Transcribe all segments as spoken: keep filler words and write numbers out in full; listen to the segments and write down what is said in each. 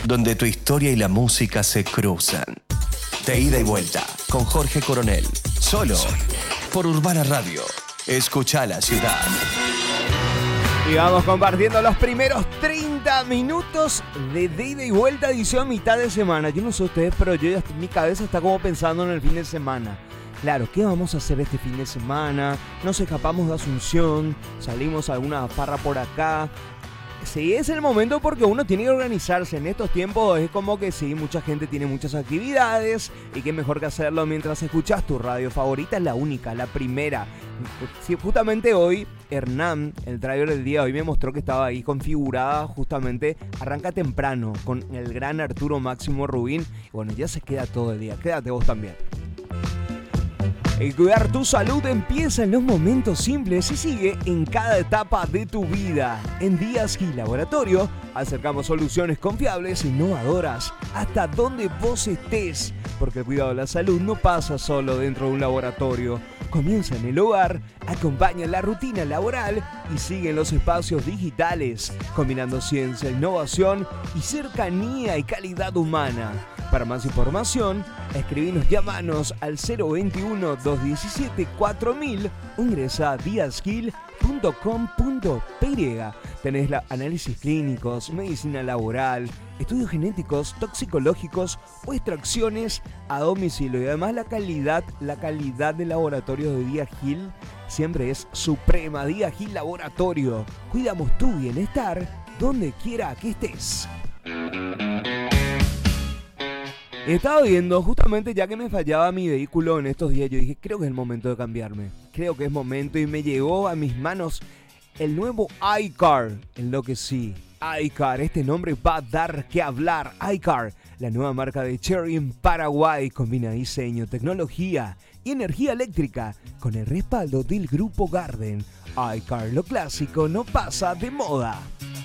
donde tu historia y la música se cruzan. De ida y vuelta, con Jorge Coronel, solo por Urbana Radio. Escucha la ciudad. Y vamos compartiendo los primeros treinta minutos de De ida y vuelta, edición mitad de semana. Yo no sé ustedes, pero yo ya, mi cabeza está como pensando en el fin de semana. Claro, ¿qué vamos a hacer este fin de semana? Nos escapamos de Asunción, salimos a alguna farra por acá. Sí, es el momento porque uno tiene que organizarse. En estos tiempos es como que sí, mucha gente tiene muchas actividades y qué mejor que hacerlo mientras escuchas tu radio favorita, es la única, la primera. Sí, justamente hoy, Hernán, el driver del día de hoy, me mostró que estaba ahí configurada justamente Arranca Temprano con el gran Arturo Máximo Rubín. Y bueno, ya se queda todo el día, quédate vos también. El cuidar tu salud empieza en los momentos simples y sigue en cada etapa de tu vida. En Díaz Gil Laboratorio acercamos soluciones confiables e innovadoras hasta donde vos estés, porque el cuidado de la salud no pasa solo dentro de un laboratorio. Comienza en el hogar, acompaña la rutina laboral y sigue en los espacios digitales, combinando ciencia, innovación y cercanía y calidad humana. Para más información, escribinos, llamanos al cero veintiuno, doscientos diecisiete, cuatro mil o ingresa a díaz gil punto com punto pe ye. Tenés la análisis clínicos, medicina laboral, estudios genéticos, toxicológicos o extracciones a domicilio. Y además la calidad, la calidad de laboratorios de Díaz Gil siempre es suprema. Díaz Gil Laboratorio. Cuidamos tu bienestar donde quiera que estés. Estaba viendo, justamente ya que me fallaba mi vehículo en estos días, yo dije, creo que es el momento de cambiarme. Creo que es momento y me llegó a mis manos el nuevo iCar. En lo que sí, iCar, este nombre va a dar que hablar. iCar, la nueva marca de Chery en Paraguay, combina diseño, tecnología y energía eléctrica con el respaldo del Grupo Garden. iCar, lo clásico no pasa de moda.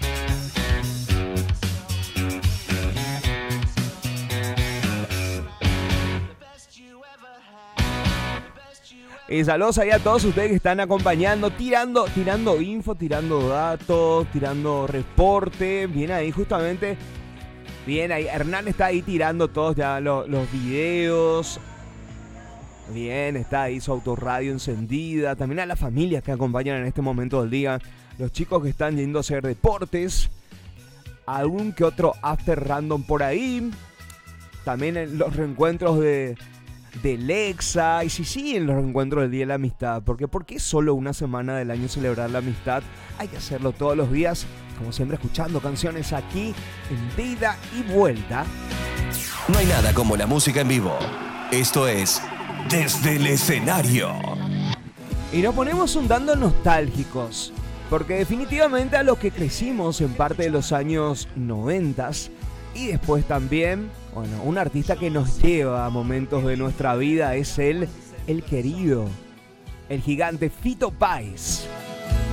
Y saludos ahí a todos ustedes que están acompañando, tirando, tirando info, tirando datos, tirando reporte. Bien ahí justamente, bien ahí, Hernán está ahí tirando todos ya los, los videos. Bien, está ahí su autorradio encendida. También a las familias que acompañan en este momento del día. Los chicos que están yendo a hacer deportes. Algún que otro after random por ahí. También en los reencuentros de... de Lexa, y si sí, en los encuentros del Día de la Amistad, porque ¿por qué solo una semana del año celebrar la amistad? Hay que hacerlo todos los días, como siempre escuchando canciones aquí en De Ida y Vuelta. No hay nada como la música en vivo. Esto es Desde el Escenario. Y nos ponemos un tanto nostálgicos, porque definitivamente a los que crecimos en parte de los años noventas, y después también, bueno, un artista que nos lleva a momentos de nuestra vida es él, el querido, el gigante Fito Páez.